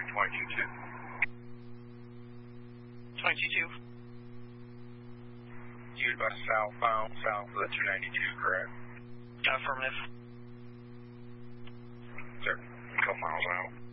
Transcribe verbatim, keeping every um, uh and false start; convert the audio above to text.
runway twenty-two two. twenty-two two. You by southbound, south of the two ninety-two, correct? Affirmative. Sir, a couple miles out.